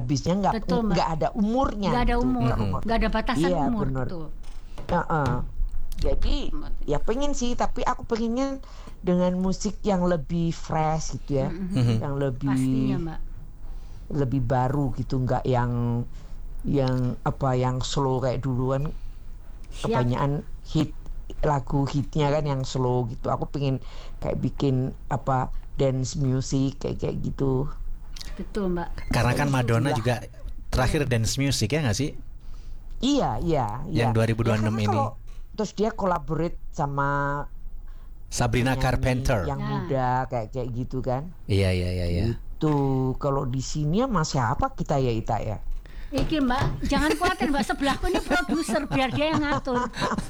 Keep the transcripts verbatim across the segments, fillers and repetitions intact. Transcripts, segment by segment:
habisnya, nggak Betul, Mbak. nggak ada umurnya. Nggak ada gitu. umur, Mhm. nggak ada batasan Iya, umur bener. tuh. Heeh. Jadi Mati. ya pengen sih, tapi aku pengennya dengan musik yang lebih fresh gitu ya, Mhm. yang lebih Pastinya, Mbak. lebih baru gitu, nggak yang yang apa yang slow kayak dulu kan. Siap. Kebanyakan hit lagu hitnya kan yang slow gitu. Aku pengen kayak bikin apa dance music kayak kayak gitu. Betul, Mbak. Karena kan Madonna Iya. juga terakhir dance music ya nggak sih? Iya, iya, iya. Yang dua ribu dua puluh enam Ya, karena ini. kalau- terus dia collaborate sama Sabrina penyanyi Carpenter. yang Nah. muda kayak kayak gitu kan. Iya iya iya iya. Itu kalau di sini sama siapa kita ya Ita ya? Iki Mbak, jangan khawatir Mbak, sebelahku ini produser, biar dia yang ngatur.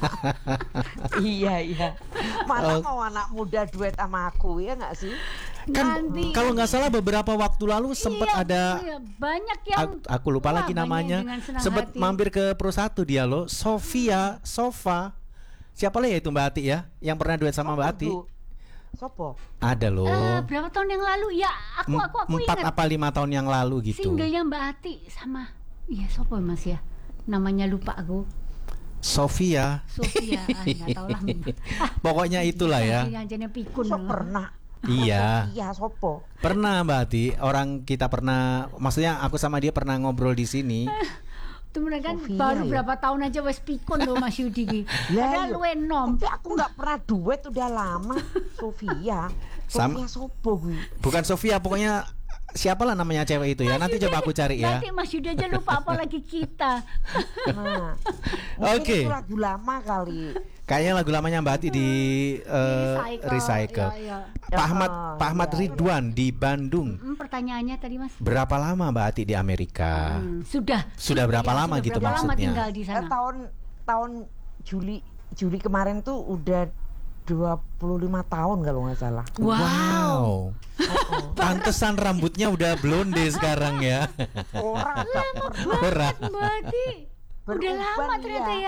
Iya, iya. Mana Oh. mau anak muda duet sama aku ya nggak sih? Kan Nanti. kalau nggak salah beberapa waktu lalu sempat Iya, ada iya, banyak yang aku, aku lupa wah, lagi banyak namanya. yang dengan senang Sempat hati. mampir ke Pro satu dia loh, Sofia, Sofa. Siapa lah ya itu Mbak Ati ya? Yang pernah duet sama Mbak Ati? Sopo, Sopo? Ada loh. Eh, berapa tahun yang lalu ya? Aku aku aku Empat ingat apa lima tahun yang lalu gitu. singlenya Mbak Ati sama iya siapa Mas ya? Namanya lupa aku. Sofia. Sofia, ah, nggak tahu lah. Ah, Pokoknya itulah ya. yang jenis pikun. So pernah. Iya. Iya, Sopo. Pernah Mbak Ati, orang kita pernah, maksudnya aku sama dia pernah ngobrol di sini. Itu mereka kan Sofia, baru ya? berapa tahun aja wes pikun loh Mas Yudi ki. Ya, Padahal iya. lu enom. Tapi aku nggak pernah duet udah lama. Sofia. Sam- Sofia Sopo gue. Bukan Sofia, pokoknya siapalah namanya cewek itu ya. Nanti coba aku cari ya. Nanti Mas Yudi aja lupa apalagi kita. Nah, mungkin Oke. itu lagu lama kali. Kayaknya lagu lamanya Mbak Ati di eh, recycle. Ya, ya. Pak Ahmad, Oh, Pak Ahmad iya, Ridwan di Bandung. Hmm, pertanyaannya tadi Mas. Berapa lama Mbak Ati di Amerika? Hmm, sudah. Sudah berapa Ya, lama sudah gitu berapa lama maksudnya? tinggal di Eh, sana? tahun tahun Juli Juli kemarin tuh udah dua puluh lima tahun kalau nggak salah. Wow. Pantesan rambutnya udah blonde sekarang ya. Orang agak pernah Orang. Berarti udah Beruban, lama ternyata iya. ya.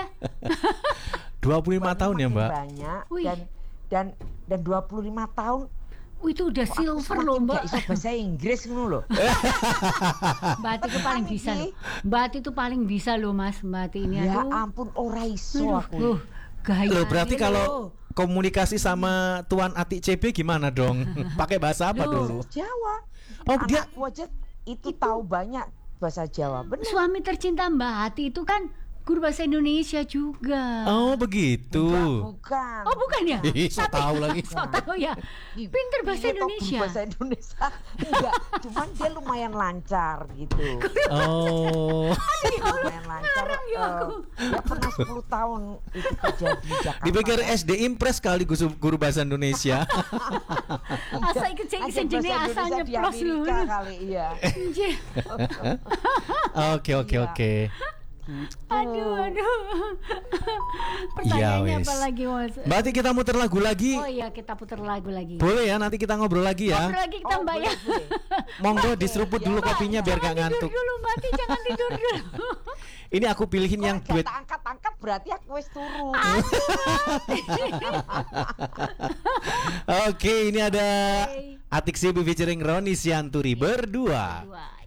dua puluh lima tahun ya makin Mbak. banyak Wih. dan dan dan dua puluh lima tahun Wih, itu udah kok aku silver semakin loh Mbak. gak iso bahasa Inggris ngono loh. Mbak Ati itu paling bisa loh. Mbak Ati itu paling bisa loh Mas. Mbak Ati ini Ya aduh. ampun ora iso Aduh, aku. loh, gaya. Loh berarti Loh. kalau komunikasi sama Tuan Ati C B gimana dong? Pakai bahasa apa Loh. dulu? Jawa. Oh dia Anakku aja itu, tahu banyak bahasa Jawa. Benar. Suami tercinta Mbak Ati itu kan guru bahasa Indonesia juga. Oh begitu. Bukan. Oh, bukan ya? Ih, so tahu lagi. So tahu ya. Pinter bahasa Iya, toh, Indonesia. Bahasa Indonesia. Enggak, cuman dia lumayan lancar gitu. Oh. Lumayan lancar. ya eh, aku. dia pernah sepuluh tahun itu kerja di Jakarta. Dipikir S D Impres kali guru, guru bahasa Indonesia. Asa ikut saya Ajar jenis bahasa asalnya Indonesia di plus lu. Amerika kali iya. Anjir. Oke oke Iya. oke. Aduh, aduh. Iya, Pertanyaannya wes. apa lagi Mas? Berarti kita muter lagu lagi. Oh iya, kita putar lagu lagi. Boleh ya, nanti kita ngobrol lagi ya. Ngobrol lagi kita Oh, Mbak ya. boleh, boleh. Monggo diseruput dulu kopinya biar gak Tidur ngantuk. dulu Mbak Ati, jangan tidur dulu. Ini aku pilihin yang Kok duet. gak tak angkat-angkat berarti aku wis turu. Oke, ini ada Oke. Atik Sibi featuring Roni Sianturi berdua. Dua.